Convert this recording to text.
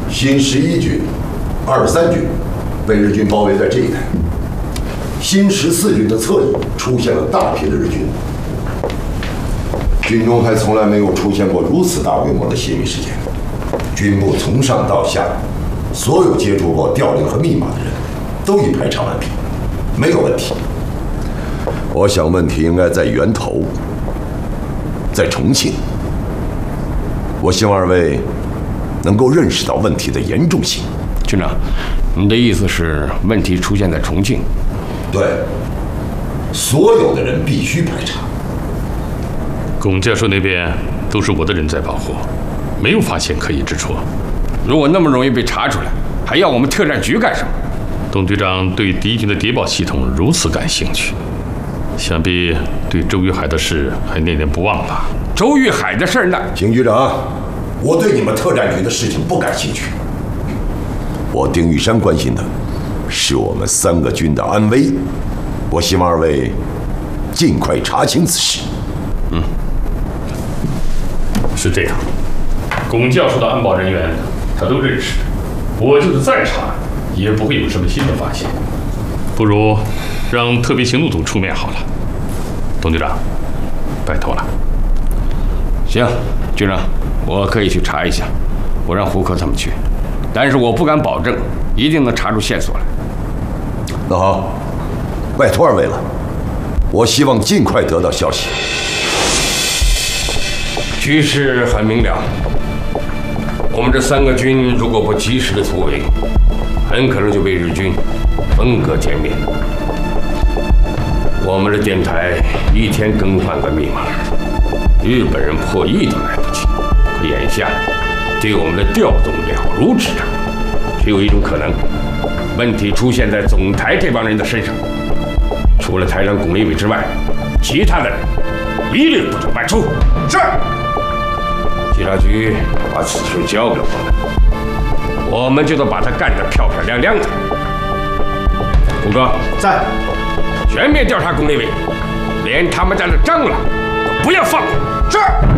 新11军、23军被日军包围在这一带，新14军的侧翼出现了大批的日军。军中还从来没有出现过如此大规模的泄密事件。军部从上到下，所有接触过调令和密码的人，都已排查完毕，没有问题。我想问题应该在源头，在重庆。我希望二位能够认识到问题的严重性。 军长，你的意思是问题出现在重庆？ 对，所有的人必须排查。 龚教授那边都是我的人在保护，没有发现可疑之处。 如果那么容易被查出来，还要我们特战局干什么？ 董队长对敌军的谍报系统如此感兴趣，想必对周玉海的事还念念不忘吧？ 周玉海的事呢？ 邢局长，我对你们特战局的事情不感兴趣。我丁玉山关心的是我们3个军的安危。我希望二位尽快查清此事。 是这样，龚教授的安保人员他都认识，我就是再查也不会有什么新的发现，不如让特别行动组出面好了。董队长，拜托了。 行，军长，我可以去查一下，我让胡科他们去，但是我不敢保证一定能查出线索来。 那好，拜托二位了，我希望尽快得到消息。 局势很明了，我们这3个军如果不及时的突围，很可能就被日军分割歼灭。我们的电台一天更换个密码，日本人破译都来不及。可眼下对我们的调动了如指掌，只有一种可能，问题出现在总台这帮人的身上。除了台长龚立伟之外，其他的人一律不准外出。是。警察局把此事交给我们就得把他干得漂漂亮亮的。胡哥在， 全面调查龚立伟，连他们家的蟑螂都不要放过。是。